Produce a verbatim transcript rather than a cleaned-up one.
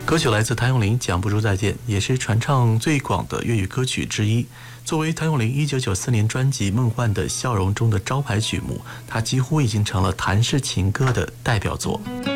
歌曲来自谭咏麟《讲不出再见》，也是传唱最广的粤语歌曲之一。作为谭咏麟一九九四年专辑《梦幻的笑容》中的招牌曲目，它几乎已经成了谭氏情歌的代表作。